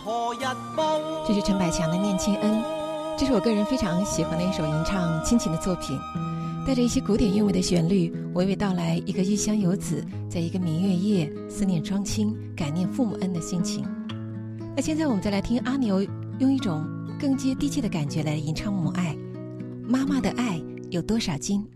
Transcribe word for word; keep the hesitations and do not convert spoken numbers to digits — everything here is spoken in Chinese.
这是陈百强的《念亲恩》，这是我个人非常喜欢的一首吟唱亲情的作品，带着一些古典韵味的旋律，娓娓道来一个异乡游子在一个明月夜思念双亲、感念父母恩的心情。那现在我们再来听阿牛用一种更接地气的感觉来吟唱母爱。妈妈的爱有多少斤？